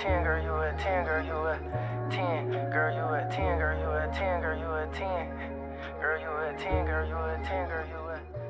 10, girl, you a 10, girl, you a 10, girl, you a 10, girl, you a 10, girl, you a 10, girl, you a 10, girl, you a 10, girl, you a